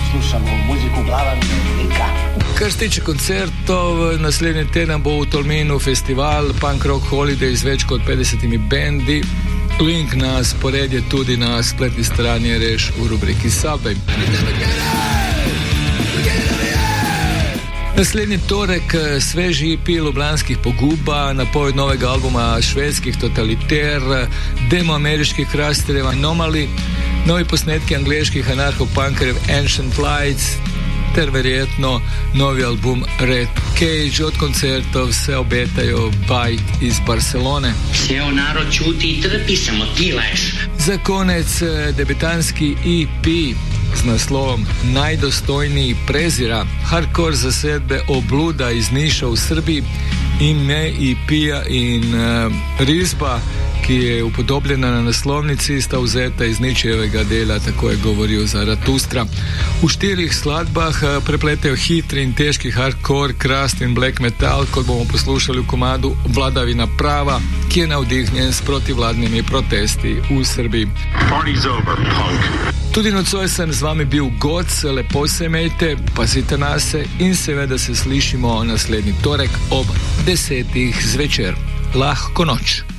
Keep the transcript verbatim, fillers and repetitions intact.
slušamo muziku glava mi vika. Kar se tiče koncertov, naslednji teden bo v Tolminu festival Punk Rock Holiday z več kot petdesetimi bendi. Link na spored je tudi na spletni strani Reš v rubriki Subway. Naslednji torek sveži E P ljubljanskih Poguba, napoved novega albuma švedskih Totaliter, demo ameriških Rasterjev Anomaly, novi posnetki angleških anarcho-punkerjev Ancient Lights ter verjetno novi album Red Cage. Od koncertov se obetajo Bite iz Barcelone. Ceo narod čuti i trpi, samo ti leš. Za konec debitanski E P z naslovom Najdostojniji prezira, hardcore zasedbe Obluda iz Niša v Srbiji, ime E P-ja in uh, risba, ki je upodobljena na naslovnici, sta vzeta iz Ničevega dela, tako je govoril Zaratustra. V štirih skladbah prepletajo hitri in težki hardcore, crust in black metal, kot bomo poslušali v komadu Vladavina prava, ki je navdihnjen s protivladnimi protesti v Srbiji. Party's over, punk. Tudi nocoj sem z vami bil Goc, lepo se imejte, pazite nase in seveda se slišimo naslednji torek ob desetih zvečer. Lahko noč.